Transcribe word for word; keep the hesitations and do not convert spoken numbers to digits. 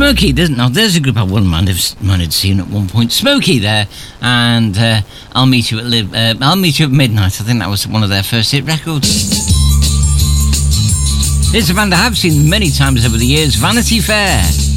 Smokey, there's, now there's a group I wouldn't mind if minded seeing at one point. Smokey there, and uh, I'll meet you at live. Uh, I'll meet you at midnight. I think that was one of their first hit records. It's a band I have seen many times over the years. Vanity Fair.